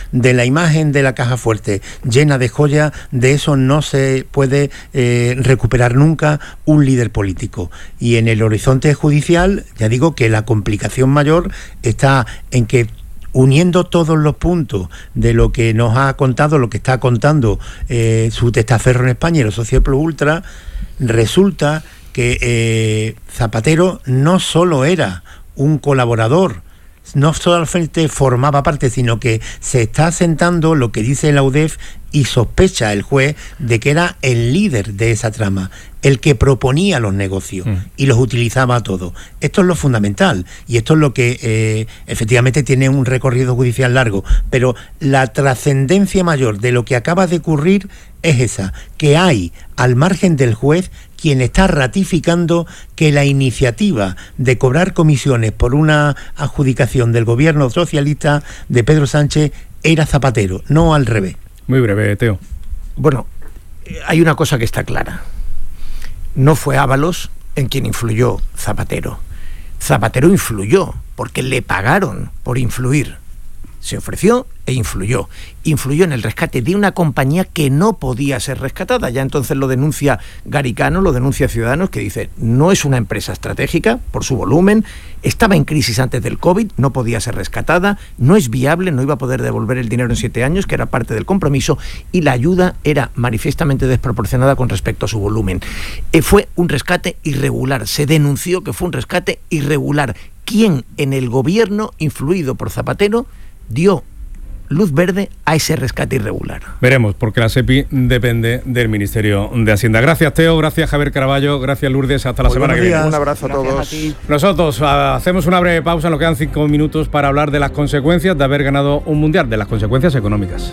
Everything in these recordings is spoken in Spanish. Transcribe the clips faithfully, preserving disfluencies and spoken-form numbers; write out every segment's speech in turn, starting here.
de la imagen de la Caja Fuerte llena de joyas, de eso no se puede eh, recuperar nunca un líder político. Y en el horizonte judicial, ya digo que la complicación mayor está en que, uniendo todos los puntos de lo que nos ha contado, lo que está contando eh, su testaferro en España y los socios plus ultra, resulta que eh, Zapatero no solo era un colaborador, no solamente formaba parte, sino que se está asentando lo que dice la U D E F y sospecha el juez de que era el líder de esa trama, el que proponía los negocios mm. y los utilizaba todos. Esto es lo fundamental y esto es lo que eh, efectivamente tiene un recorrido judicial largo, pero la trascendencia mayor de lo que acaba de ocurrir es esa, que hay al margen del juez quien está ratificando que la iniciativa de cobrar comisiones por una adjudicación del gobierno socialista de Pedro Sánchez era Zapatero, no al revés. Muy breve, Teo. Bueno, hay una cosa que está clara. No fue Ábalos en quien influyó Zapatero. Zapatero influyó porque le pagaron por influir. Se ofreció e influyó. Influyó en el rescate de una compañía que no podía ser rescatada. Ya entonces lo denuncia Garicano, lo denuncia Ciudadanos, que dice, no es una empresa estratégica por su volumen, estaba en crisis antes del COVID, no podía ser rescatada, no es viable, no iba a poder devolver el dinero en siete años, que era parte del compromiso, y la ayuda era manifiestamente desproporcionada con respecto a su volumen. Eh, fue un rescate irregular, se denunció que fue un rescate irregular. ¿Quién en el gobierno, influido por Zapatero, dio luz verde a ese rescate irregular? Veremos, porque la SEPI depende del Ministerio de Hacienda. Gracias, Teo, gracias, Javier Caraballo, gracias, Lourdes, hasta la Muy semana que viene. Un abrazo a todos. A Nosotros uh, hacemos una breve pausa, nos quedan cinco minutos para hablar de las consecuencias de haber ganado un mundial, de las consecuencias económicas.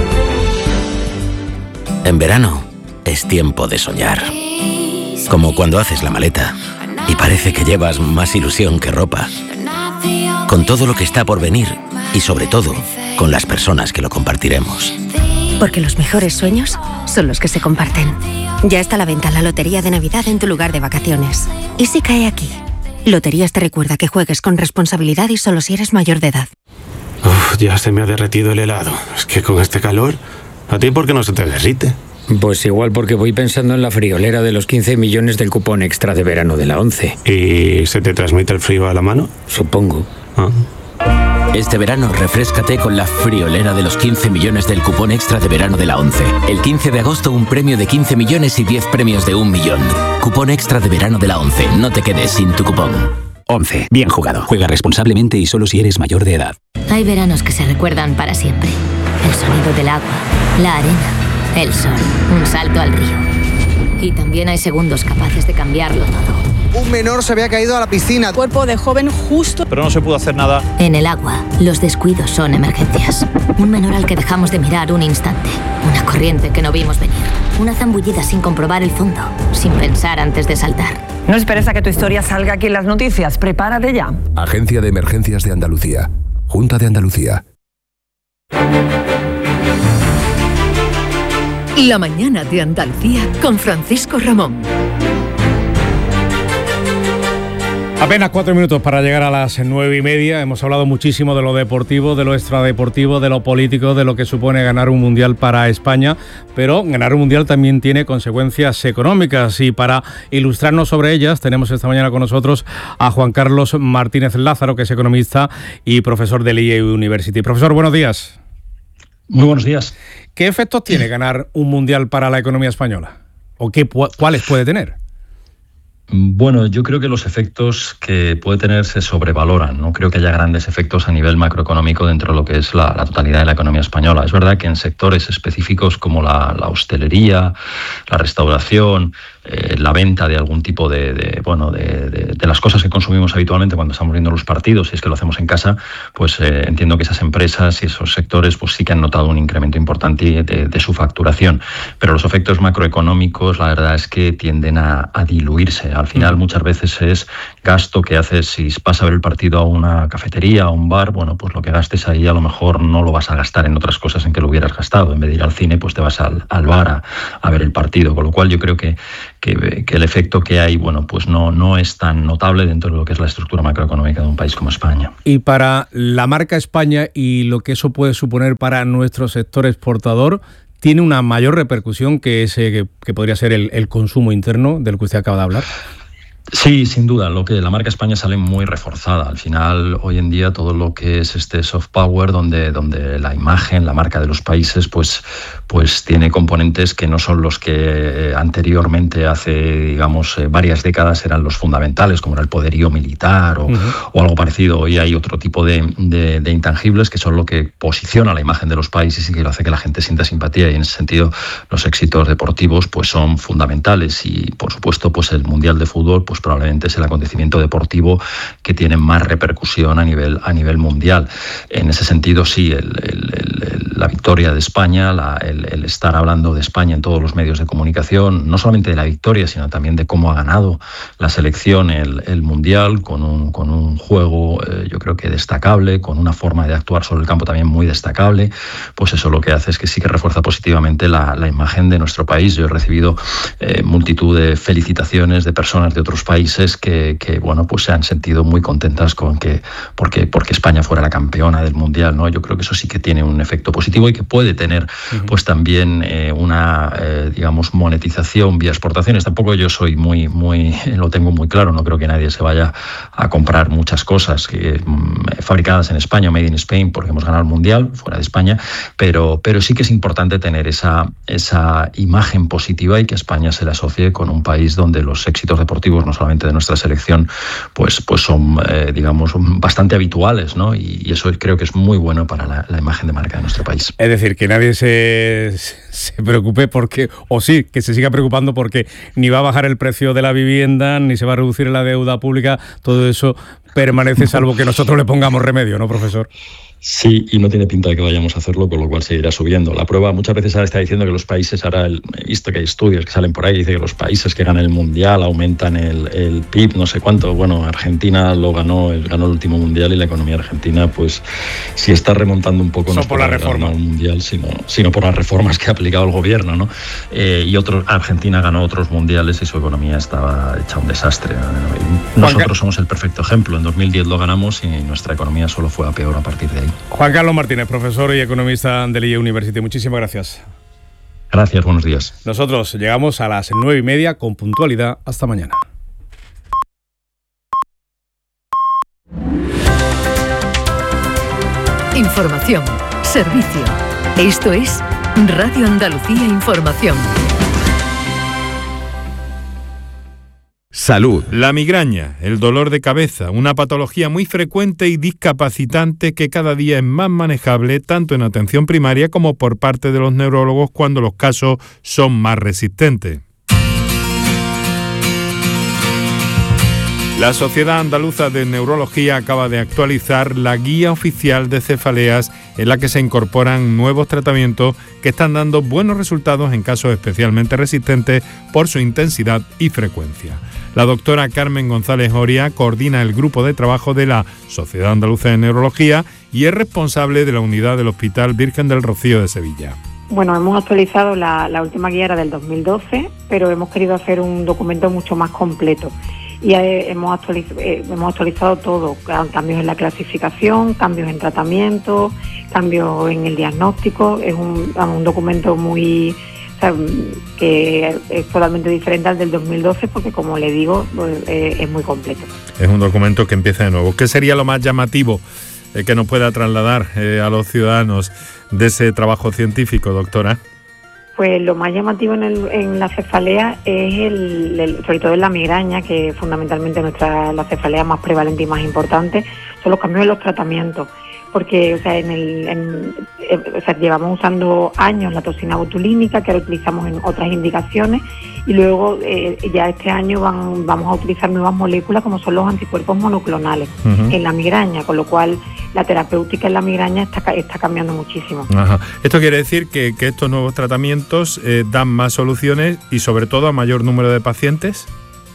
En verano es tiempo de soñar. Como cuando haces la maleta y parece que llevas más ilusión que ropa. Con todo lo que está por venir y sobre todo con las personas que lo compartiremos. Porque los mejores sueños son los que se comparten. Ya está a la venta la Lotería de Navidad en tu lugar de vacaciones. ¿Y si cae aquí? Loterías te recuerda que juegues con responsabilidad y solo si eres mayor de edad. Uf, ya se me ha derretido el helado. Es que con este calor, ¿a ti por qué no se te derrite? Pues igual porque voy pensando en la friolera de los quince millones del cupón extra de verano de la ONCE. ¿Y se te transmite el frío a la mano? Supongo. Ah. Este verano refréscate con la friolera de los quince millones del cupón extra de verano de la ONCE. El quince de agosto un premio de quince millones y diez premios de un millón. Cupón extra de verano de la ONCE. No te quedes sin tu cupón. ONCE. Bien jugado. Juega responsablemente y solo si eres mayor de edad. Hay veranos que se recuerdan para siempre. El sonido del agua, la arena, el sol, un salto al río. Y también hay segundos capaces de cambiarlo todo. Un menor se había caído a la piscina. Cuerpo de joven justo. Pero no se pudo hacer nada. En el agua, los descuidos son emergencias. Un menor al que dejamos de mirar un instante. Una corriente que no vimos venir. Una zambullida sin comprobar el fondo. Sin pensar antes de saltar. No esperes a que tu historia salga aquí en las noticias. Prepárate ya. Agencia de Emergencias de Andalucía. Junta de Andalucía. La mañana de Andalucía con Francisco Ramón. Apenas cuatro minutos para llegar a las nueve y media. Hemos hablado muchísimo de lo deportivo, de lo extradeportivo, de lo político, de lo que supone ganar un mundial para España, pero ganar un mundial también tiene consecuencias económicas y para ilustrarnos sobre ellas tenemos esta mañana con nosotros a Juan Carlos Martínez Lázaro, que es economista y profesor del I E University. Profesor, buenos días. Muy buenos días. ¿Qué efectos tiene ganar un mundial para la economía española? ¿O qué, cuáles puede tener? Bueno, yo creo que los efectos que puede tener se sobrevaloran. No creo que haya grandes efectos a nivel macroeconómico dentro de lo que es la, la totalidad de la economía española. Es verdad que en sectores específicos como la, la hostelería, la restauración, eh, la venta de algún tipo de, de bueno de, de, de las cosas que consumimos habitualmente cuando estamos viendo los partidos, si es que lo hacemos en casa, pues eh, entiendo que esas empresas y esos sectores pues sí que han notado un incremento importante de, de su facturación. Pero los efectos macroeconómicos, la verdad es que tienden a, a diluirse. Al final muchas veces es gasto que haces si vas a ver el partido a una cafetería, a un bar, bueno, pues lo que gastes ahí a lo mejor no lo vas a gastar en otras cosas en que lo hubieras gastado. En vez de ir al cine, pues te vas al, al bar a, a ver el partido. Con lo cual yo creo que, que, que el efecto que hay, bueno, pues no, no es tan notable dentro de lo que es la estructura macroeconómica de un país como España. Y para la marca España y lo que eso puede suponer para nuestro sector exportador, ¿tiene una mayor repercusión que ese que, que podría ser el, el consumo interno del que usted acaba de hablar? Sí, sin duda, lo que la marca España sale muy reforzada. Al final, hoy en día, todo lo que es este soft power, donde, donde la imagen, la marca de los países, pues, pues tiene componentes que no son los que anteriormente, hace, digamos, varias décadas eran los fundamentales, como era el poderío militar o, uh-huh. o algo parecido. Hoy hay otro tipo de, de, de intangibles que son lo que posiciona la imagen de los países y que lo hace que la gente sienta simpatía. Y en ese sentido, los éxitos deportivos pues son fundamentales. Y, por supuesto, pues el Mundial de Fútbol, pues probablemente es el acontecimiento deportivo que tiene más repercusión a nivel, a nivel mundial. En ese sentido, sí, el, el, el, la victoria de España, la, el, el estar hablando de España en todos los medios de comunicación, no solamente de la victoria, sino también de cómo ha ganado la selección el, el Mundial, con un, con un juego, eh, yo creo que destacable, con una forma de actuar sobre el campo también muy destacable, pues eso lo que hace es que sí que refuerza positivamente la, la imagen de nuestro país. Yo he recibido eh, multitud de felicitaciones de personas de otros países que, que bueno, pues se han sentido muy contentas con que porque, porque España fuera la campeona del Mundial, ¿no? Yo creo que eso sí que tiene un efecto positivo y que puede tener uh-huh. pues también eh, una eh, digamos monetización vía exportaciones. Tampoco yo soy muy, muy, lo tengo muy claro, no creo que nadie se vaya a comprar muchas cosas que, mm, fabricadas en España, made in Spain, porque hemos ganado el Mundial fuera de España, pero, pero sí que es importante tener esa, esa imagen positiva y que España se le asocie con un país donde los éxitos deportivos no solamente de nuestra selección, pues, pues son, eh, digamos, bastante habituales, ¿no? Y, y eso creo que es muy bueno para la, la imagen de marca de nuestro país. Es decir, que nadie se, se preocupe porque, o sí, que se siga preocupando porque ni va a bajar el precio de la vivienda, ni se va a reducir la deuda pública, todo eso permanece salvo que nosotros le pongamos remedio, ¿no, profesor? Sí, y no tiene pinta de que vayamos a hacerlo, con lo cual seguirá subiendo. La prueba muchas veces ahora está diciendo que los países, ahora el, he visto que hay estudios que salen por ahí, dice que los países que ganan el Mundial aumentan el, el P I B, no sé cuánto. Bueno, Argentina lo ganó, el, ganó el último Mundial y la economía argentina, pues sí está remontando un poco. No es por la reforma. El Mundial, sino, sino por las reformas que ha aplicado el gobierno, ¿no? Eh, y otros, Argentina ganó otros mundiales y su economía estaba hecha un desastre, ¿no? Nosotros somos el perfecto ejemplo. En dos mil diez lo ganamos y nuestra economía solo fue a peor a partir de ahí. Juan Carlos Martínez, profesor y economista del I E University. Muchísimas gracias. Gracias, buenos días. Nosotros llegamos a las nueve y media con puntualidad. Hasta mañana. Información, servicio. Esto es Radio Andalucía Información. Salud. La migraña, el dolor de cabeza, una patología muy frecuente y discapacitante que cada día es más manejable tanto en atención primaria como por parte de los neurólogos cuando los casos son más resistentes. La Sociedad Andaluza de Neurología acaba de actualizar la guía oficial de cefaleas en la que se incorporan nuevos tratamientos que están dando buenos resultados en casos especialmente resistentes por su intensidad y frecuencia. La doctora Carmen González Oria coordina el grupo de trabajo de la Sociedad Andaluza de Neurología y es responsable de la unidad del Hospital Virgen del Rocío de Sevilla. Bueno, hemos actualizado la, la última guía, era del dos mil doce, pero hemos querido hacer un documento mucho más completo. Y hemos actualizado, hemos actualizado todo, cambios en la clasificación, cambios en tratamiento, cambios en el diagnóstico. Es un, un documento muy, o sea, que es totalmente diferente al del dos mil doce porque, como le digo, pues, eh, es muy completo. Es un documento que empieza de nuevo. ¿Qué sería lo más llamativo eh, que nos pueda trasladar eh, a los ciudadanos de ese trabajo científico, doctora? Pues lo más llamativo en, el, en la cefalea es, el, el, sobre todo en la migraña, que fundamentalmente nuestra la cefalea más prevalente y más importante, son los cambios en los tratamientos. Porque o sea, en el, en, en, o sea, llevamos usando años la toxina botulínica, que ahora utilizamos en otras indicaciones, y luego eh, ya este año van, vamos a utilizar nuevas moléculas como son los anticuerpos monoclonales uh-huh. en la migraña, con lo cual la terapéutica en la migraña está, está cambiando muchísimo. Ajá. Esto quiere decir que, que estos nuevos tratamientos eh, dan más soluciones y sobre todo a mayor número de pacientes.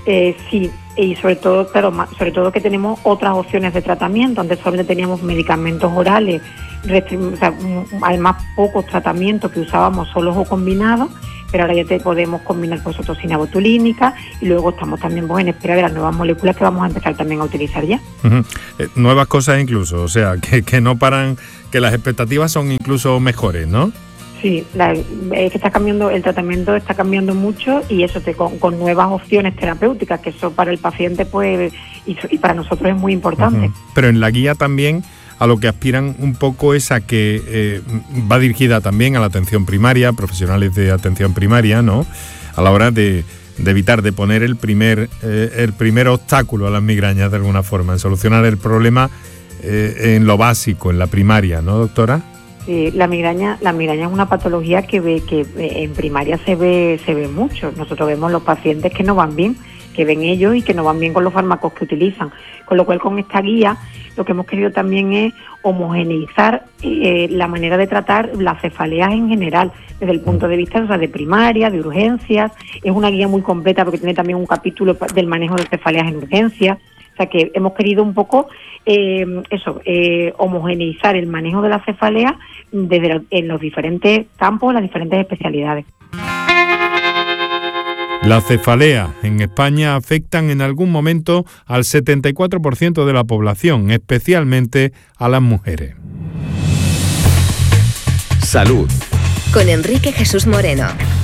Eh, sí, y sobre todo, claro, sobre todo que tenemos otras opciones de tratamiento. Antes solamente teníamos medicamentos orales, o sea, además pocos tratamientos que usábamos solos o combinados, pero ahora ya te podemos combinar con oxitocina botulínica y luego estamos también pues, en espera de las nuevas moléculas que vamos a empezar también a utilizar ya. Uh-huh. Eh, nuevas cosas incluso, o sea, que, que no paran, que las expectativas son incluso mejores, ¿no? Sí, la, es que está cambiando, el tratamiento está cambiando mucho y eso te, con, con nuevas opciones terapéuticas, que eso para el paciente pues y, y para nosotros es muy importante. Uh-huh. Pero en la guía también a lo que aspiran un poco es a que eh, va dirigida también a la atención primaria, profesionales de atención primaria, ¿no? A la hora de, de evitar, de poner el primer, eh, el primer obstáculo a las migrañas de alguna forma, en solucionar el problema eh, en lo básico, en la primaria, ¿no, doctora? Sí, la migraña, la migraña es una patología que ve, que en primaria se ve, se ve mucho. Nosotros vemos los pacientes que no van bien, que ven ellos y que no van bien con los fármacos que utilizan. Con lo cual, con esta guía, lo que hemos querido también es homogeneizar eh, la manera de tratar las cefaleas en general, desde el punto de vista, o sea, de primaria, de urgencias. Es una guía muy completa porque tiene también un capítulo del manejo de cefaleas en urgencias. O sea que hemos querido un poco eh, eso, eh, homogeneizar el manejo de la cefalea desde lo, en los diferentes campos, las diferentes especialidades. La cefalea en España afectan en algún momento al setenta y cuatro por ciento de la población, especialmente a las mujeres. Salud. Con Enrique Jesús Moreno.